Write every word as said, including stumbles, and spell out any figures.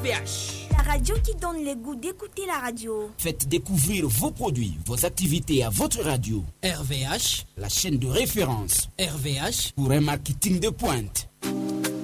V H. La radio qui donne le goût d'écouter la radio. Faites découvrir vos produits, vos activités à votre radio. R V H, la chaîne de référence. R V H, pour un marketing de pointe.